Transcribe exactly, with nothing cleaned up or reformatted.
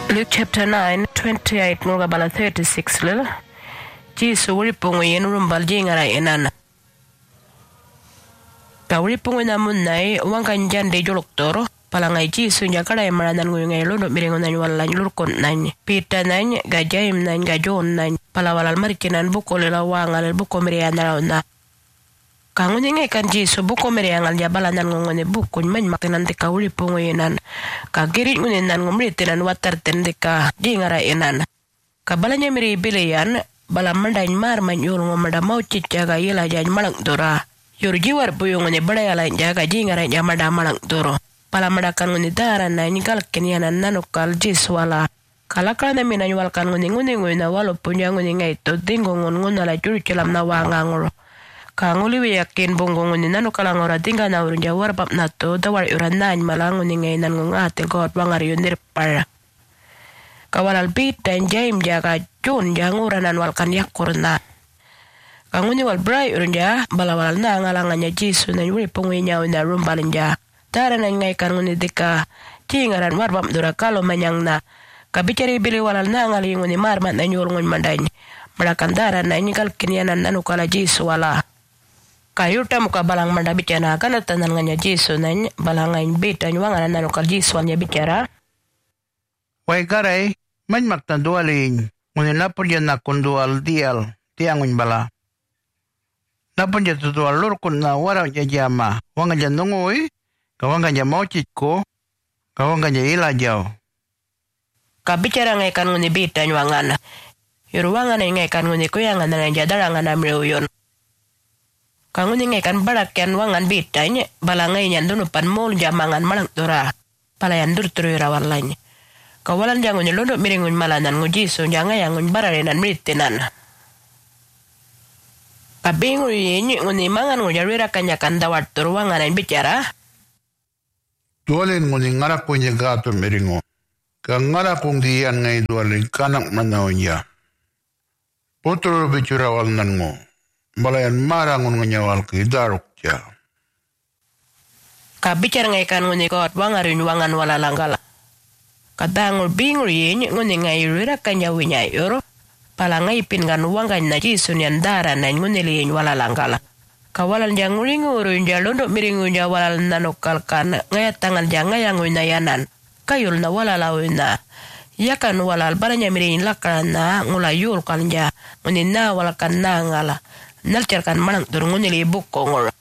Luke chapter nine, twenty-eight ngoga bala thirty-six lil. Jisu wuri pungu yen rumbal jingara enan. Ka wuri pungu namun nai wangan jande jolok toro. Palangai Jisu nyakara emaranan ngai londo miringo nany wallan lurkon nany. Pita nany gajaim nany gajon nany. Palawalal marikinan buko lila wangal buko miriana na. Kangun ingay kan Jisu buko meriangal jabalanan ngone buko man makinan tika uli pungo yenan ka girit ngunen nan ngumritinan watar tendika dingara enan ka balanya meri bileyan bala mandain mar man yul ngomada mau ciccaga yela jan malang dora yur jiwar puyo ngone badaya jaga dingara jamada malang doro pala madakan ngone daran na nigal kenyanan nanukal Jisu wala kalakala na minanyual kan ngone ngone ngone walaupun yang ngone ngay to dingo ngon ngonala juru celam na wangangolo Kanguli yakin bongongon ni nano kalangora tinga na urun jawar bab nato dawar uran nany malangon ni ngay nan ngate god wangar yunir para. Kawalal bit dan jaim jaga jun janguran nan walkan yakurna. Kanguni wal bray urun ja balawal na ngalangannya Jisu na yuri pungwinya na rumbalin ja. Tara na ngay kanguni dika tingaran warbam dura kalo manyang na. Kabicari bili walal na ngalingon ni marmat na nyurungon mandany. Malakandara na inikal kinyanan nanu kala Jisu wala. Kayuta muka balang manda bicara kan tanan nganya Jisu nany balangain beta nyuangan nanu kal Jisu nya bicara. Wai garai man makta dualing ngun napun ya nakun dual dial tiangun bala. Napun ya dual lurkun na warang ya jama wangan ya nungui kawangan ya mau citko kawangan ya ila jauh. Kabicara ngai kan nguni beta nyuangan. Yuruangan ngai kan nguni kuyangan nang jadarangan amreuyon. Kangun ingay kan barakyan wangan bitanya balangay niyan dunupan mol jamangan malang dura palayan dur turu rawalanya kawalan jangun londo miringun malanan ngu Jisu jangay angun bararenan miritinan kabingu yinyi nguni mangan ngu jarwira kanyakan dawat turu wangan ay bicara dualin nguni ngarak punya gato miringo ka ngarak kung diyan ngay dualin kanak manawanya putro bicara walnan ngo Balayan marang ngonyawal ki daruk ja. Kabicar ngay kan ngoni kot wangarin wangan wala langgala. Kadangul bingur yin ngoni ngay rira kanya winya yoro. Pala ngay pin kan wangan na Jisu nyan dara na ngoni liyin wala langgala. Kawalan jang nguringurun jalondo miringun ja wala nanukal kan ngayat tangan jang ngayang winayanan. Kayul na wala lawina. Yakan wala baranya mirin lakran na ngulayul kan ja. Ngoni na wala kan na ngala. Nalcerkan manang turungun nili bukko ngor.